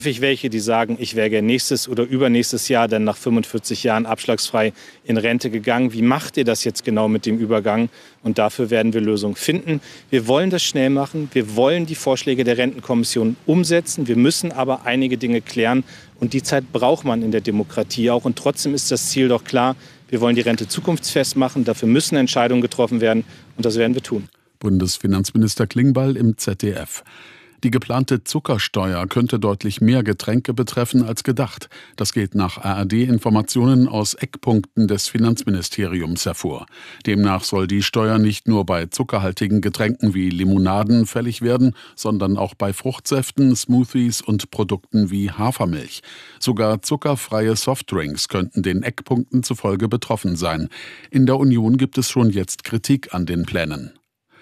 Welche, die sagen, ich wäre gerne nächstes oder übernächstes Jahr dann nach 45 Jahren abschlagsfrei in Rente gegangen. Wie macht ihr das jetzt genau mit dem Übergang? Und dafür werden wir Lösungen finden. Wir wollen das schnell machen. Wir wollen die Vorschläge der Rentenkommission umsetzen. Wir müssen aber einige Dinge klären. Und die Zeit braucht man in der Demokratie auch. Und trotzdem ist das Ziel doch klar. Wir wollen die Rente zukunftsfest machen. Dafür müssen Entscheidungen getroffen werden. Und das werden wir tun. Bundesfinanzminister Klingbeil im ZDF. Die geplante Zuckersteuer könnte deutlich mehr Getränke betreffen als gedacht. Das geht nach ARD-Informationen aus Eckpunkten des Finanzministeriums hervor. Demnach soll die Steuer nicht nur bei zuckerhaltigen Getränken wie Limonaden fällig werden, sondern auch bei Fruchtsäften, Smoothies und Produkten wie Hafermilch. Sogar zuckerfreie Softdrinks könnten den Eckpunkten zufolge betroffen sein. In der Union gibt es schon jetzt Kritik an den Plänen.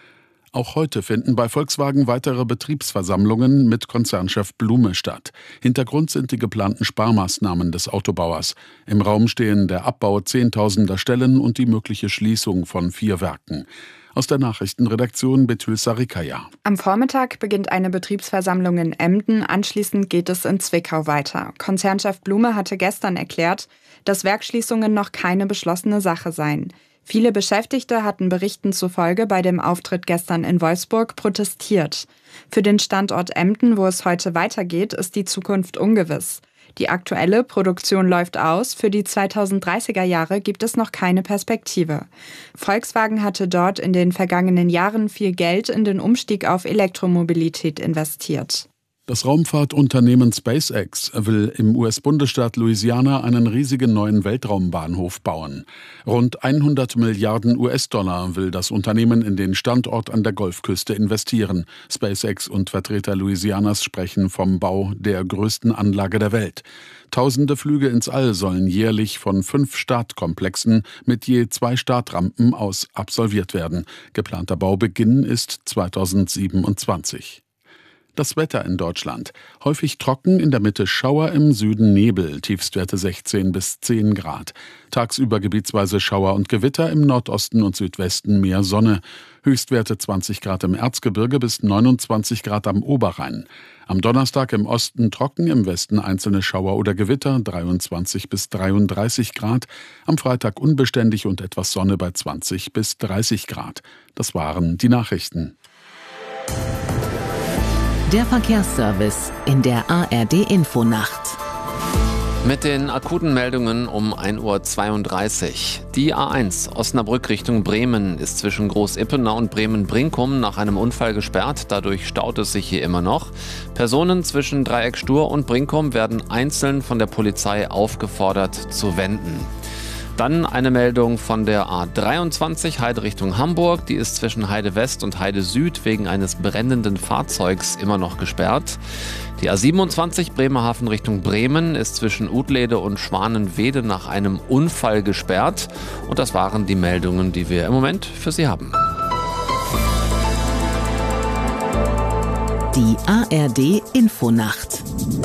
Auch heute finden bei Volkswagen weitere Betriebsversammlungen mit Konzernchef Blume statt. Hintergrund sind die geplanten Sparmaßnahmen des Autobauers. Im Raum stehen der Abbau Zehntausender Stellen und die mögliche Schließung von 4 Werken. Aus der Nachrichtenredaktion Betül Sarikaya. Am Vormittag beginnt eine Betriebsversammlung in Emden, anschließend geht es in Zwickau weiter. Konzernchef Blume hatte gestern erklärt, dass Werksschließungen noch keine beschlossene Sache seien. Viele Beschäftigte hatten Berichten zufolge bei dem Auftritt gestern in Wolfsburg protestiert. Für den Standort Emden, wo es heute weitergeht, ist die Zukunft ungewiss. Die aktuelle Produktion läuft aus, für die 2030er Jahre gibt es noch keine Perspektive. Volkswagen hatte dort in den vergangenen Jahren viel Geld in den Umstieg auf Elektromobilität investiert. Das Raumfahrtunternehmen SpaceX will im US-Bundesstaat Louisiana einen riesigen neuen Weltraumbahnhof bauen. Rund 100 Milliarden US-Dollar will das Unternehmen in den Standort an der Golfküste investieren. SpaceX und Vertreter Louisianas sprechen vom Bau der größten Anlage der Welt. Tausende Flüge ins All sollen jährlich von 5 Startkomplexen mit je 2 Startrampen aus absolviert werden. Geplanter Baubeginn ist 2027. Das Wetter in Deutschland. Häufig trocken, in der Mitte Schauer, im Süden Nebel, Tiefstwerte 16 bis 10 Grad. Tagsüber gebietsweise Schauer und Gewitter, im Nordosten und Südwesten mehr Sonne. Höchstwerte 20 Grad im Erzgebirge bis 29 Grad am Oberrhein. Am Donnerstag im Osten trocken, im Westen einzelne Schauer oder Gewitter, 23 bis 33 Grad. Am Freitag unbeständig und etwas Sonne bei 20 bis 30 Grad. Das waren die Nachrichten. Der Verkehrsservice in der ARD-Infonacht. Mit den akuten Meldungen um 1:32 Uhr. Die A1 Osnabrück Richtung Bremen ist zwischen Groß-Ippenau und Bremen-Brinkum nach einem Unfall gesperrt. Dadurch staut es sich hier immer noch. Personen zwischen Dreieck Stur und Brinkum werden einzeln von der Polizei aufgefordert zu wenden. Dann eine Meldung von der A23 Heide Richtung Hamburg. Die ist zwischen Heide West und Heide Süd wegen eines brennenden Fahrzeugs immer noch gesperrt. Die A27 Bremerhaven Richtung Bremen ist zwischen Utlede und Schwanenwede nach einem Unfall gesperrt. Und das waren die Meldungen, die wir im Moment für Sie haben. Die ARD Infonacht.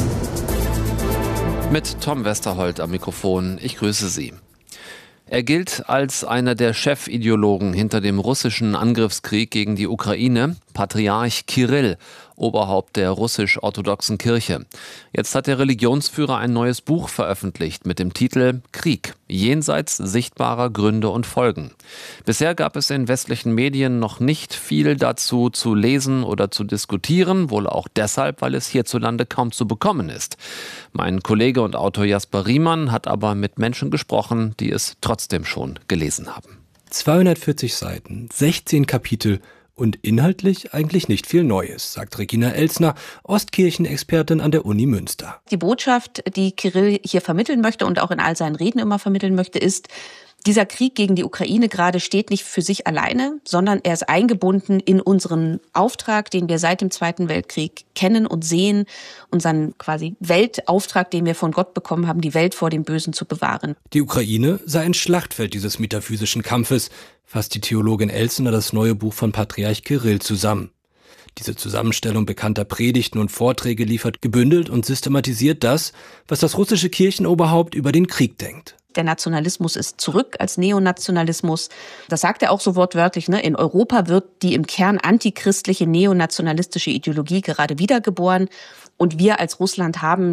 Mit Tom Westerholt am Mikrofon. Ich grüße Sie. Er gilt als einer der Chefideologen hinter dem russischen Angriffskrieg gegen die Ukraine, Patriarch Kirill, Oberhaupt der russisch-orthodoxen Kirche. Jetzt hat der Religionsführer ein neues Buch veröffentlicht mit dem Titel Krieg, jenseits sichtbarer Gründe und Folgen. Bisher gab es in westlichen Medien noch nicht viel dazu zu lesen oder zu diskutieren, wohl auch deshalb, weil es hierzulande kaum zu bekommen ist. Mein Kollege und Autor Jasper Riemann hat aber mit Menschen gesprochen, die es trotzdem schon gelesen haben. 240 Seiten, 16 Kapitel und inhaltlich eigentlich nicht viel Neues, sagt Regina Elsner, Ostkirchen-Expertin an der Uni Münster. Die Botschaft, die Kirill hier vermitteln möchte und auch in all seinen Reden immer vermitteln möchte, ist, dieser Krieg gegen die Ukraine gerade steht nicht für sich alleine, sondern er ist eingebunden in unseren Auftrag, den wir seit dem Zweiten Weltkrieg kennen und sehen, unseren quasi Weltauftrag, den wir von Gott bekommen haben, die Welt vor dem Bösen zu bewahren. Die Ukraine sei ein Schlachtfeld dieses metaphysischen Kampfes, fasst die Theologin Elsner das neue Buch von Patriarch Kirill zusammen. Diese Zusammenstellung bekannter Predigten und Vorträge liefert gebündelt und systematisiert das, was das russische Kirchenoberhaupt über den Krieg denkt. Der Nationalismus ist zurück als Neonationalismus. Das sagt er auch so wortwörtlich, ne? In Europa wird die im Kern antichristliche neonationalistische Ideologie gerade wiedergeboren. Und wir als Russland haben